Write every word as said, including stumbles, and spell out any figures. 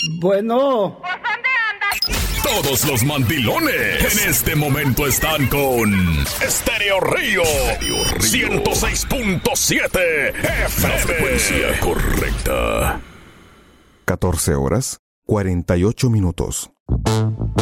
Bueno. ¿Por dónde andas? Todos los mandilones en este momento están con Estéreo Río, ciento seis punto siete F M. La frecuencia correcta. catorce horas, cuarenta y ocho minutos.